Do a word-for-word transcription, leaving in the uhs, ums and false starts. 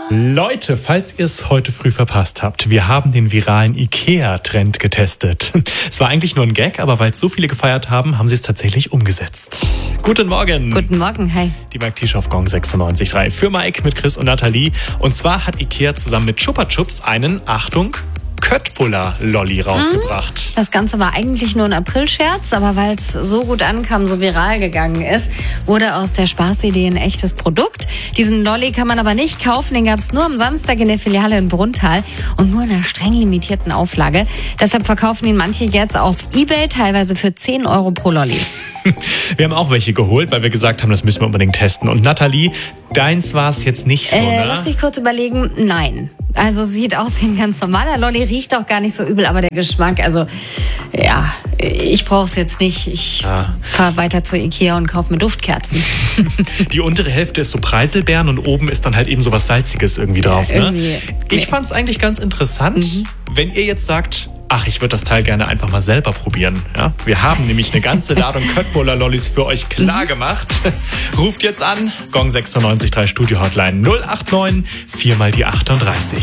Leute, falls ihr es heute früh verpasst habt, wir haben den viralen IKEA-Trend getestet. Es war eigentlich nur ein Gag, aber weil es so viele gefeiert haben, haben sie es tatsächlich umgesetzt. Guten Morgen. Guten Morgen, hi. Die Mike Tisch auf Gong sechsundneunzig Komma drei für Mike mit Chris und Nathalie. Und zwar hat IKEA zusammen mit Chupa Chups einen, Achtung, Köttbullar-Lolli rausgebracht. Das Ganze war eigentlich nur ein Aprilscherz, aber weil es so gut ankam, so viral gegangen ist, wurde aus der Spaßidee ein echtes Produkt. Diesen Lolli kann man aber nicht kaufen, den gab es nur am Samstag in der Filiale in Brunnthal und nur in einer streng limitierten Auflage. Deshalb verkaufen ihn manche jetzt auf eBay, teilweise für zehn Euro pro Lolli. Wir haben auch welche geholt, weil wir gesagt haben, das müssen wir unbedingt testen. Und Nathalie, deins war es jetzt nicht so, äh, ne? Lass mich kurz überlegen. Nein. Also sieht aus wie ein ganz normaler Lolli, riecht auch gar nicht so übel, aber der Geschmack, also ja, ich brauche es jetzt nicht. Ich Ja. fahre weiter zu Ikea und kaufe mir Duftkerzen. Die untere Hälfte ist so Preiselbeeren und oben ist dann halt eben so was Salziges irgendwie drauf. Ja, Ne? irgendwie. Ich fand es eigentlich ganz interessant, Mhm. wenn ihr jetzt sagt, ach, ich würde das Teil gerne einfach mal selber probieren. Ja? Wir haben nämlich eine ganze Ladung Köttbullar-Lollis für euch klar gemacht. Ruft jetzt an, Gong sechsundneunzig Komma drei Studio Hotline null acht neun vier mal die achtunddreißig.